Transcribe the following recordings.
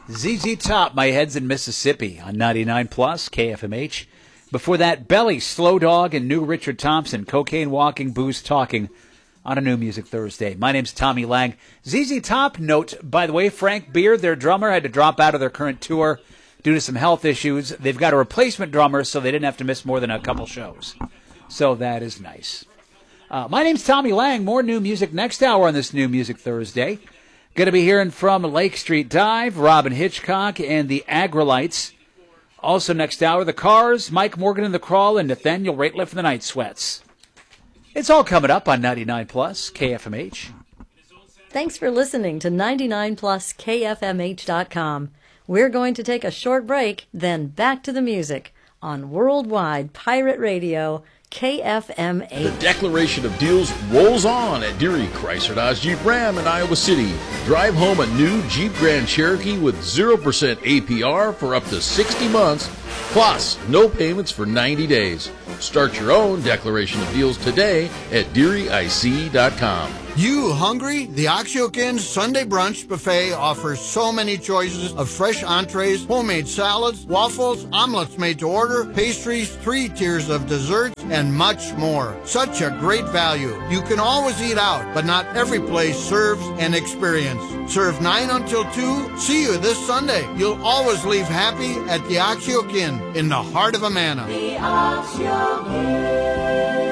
ZZ Top, My Head's in Mississippi on 99 Plus, KFMH. Before that, Belly, Slow Dog, and New Richard Thompson, Cocaine Walking, Booze Talking on a New Music Thursday. My name's Tommy Lang. ZZ Top, note, by the way, Frank Beard, their drummer, had to drop out of their current tour due to some health issues. They've got a replacement drummer, so they didn't have to miss more than a couple shows. So that is nice. My name's Tommy Lang. More new music next hour on this New Music Thursday. Going to be hearing from Lake Street Dive, Robin Hitchcock, and the Agrolites. Also next hour, the Cars, Mike Morgan and the Crawl, and Nathaniel Rateliff and the Night Sweats. It's all coming up on 99 Plus, KFMH. Thanks for listening to 99 Plus KFMH.com. We're going to take a short break, then back to the music on Worldwide Pirate Radio, KFMH. The Declaration of Deals rolls on at Deary Chrysler Dodge Jeep Ram in Iowa City. Drive home a new Jeep Grand Cherokee with 0% APR for up to 60 months, plus no payments for 90 days. Start your own Declaration of Deals today at DearyIC.com. You hungry? The Oxyokin Sunday Brunch Buffet offers so many choices of fresh entrees, homemade salads, waffles, omelets made to order, pastries, 3 tiers of desserts, and much more. Such a great value. You can always eat out, but not every place serves an experience. Serve 9 until 2. See you this Sunday. You'll always leave happy at the Oxyokin in the heart of Amana. The Oxyokin.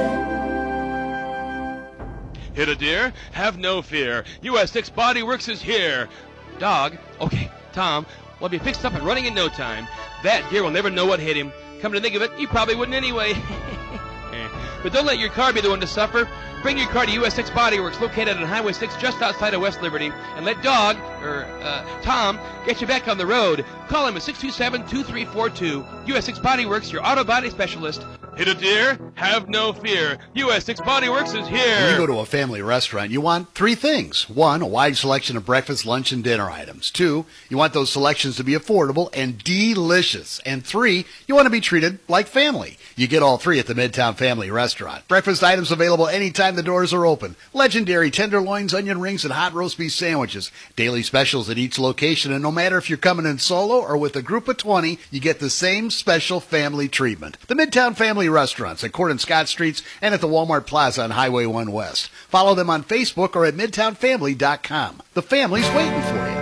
Hit a deer? Have no fear. US 6 Body Works is here. Dog, okay, Tom, will be fixed up and running in no time. That deer will never know what hit him. Come to think of it, he probably wouldn't anyway. But don't let your car be the one to suffer. Bring your car to US 6 Body Works, located on Highway 6 just outside of West Liberty, and let Tom, get you back on the road. Call him at 627-2342. US 6 Body Works, your auto body specialist. Hit a deer? Have no fear. US 6 Body Works is here. When you go to a family restaurant, you want 3 things. 1, a wide selection of breakfast, lunch, and dinner items. 2, you want those selections to be affordable and delicious. And 3, you want to be treated like family. You get all 3 at the Midtown Family Restaurant. Breakfast items available anytime the doors are open. Legendary tenderloins, onion rings, and hot roast beef sandwiches. Daily specials at each location, and no matter if you're coming in solo or with a group of 20, you get the same special family treatment. The Midtown Family Restaurants at Court and Scott Streets and at the Walmart Plaza on Highway 1 West. Follow them on Facebook or at MidtownFamily.com. The family's waiting for you.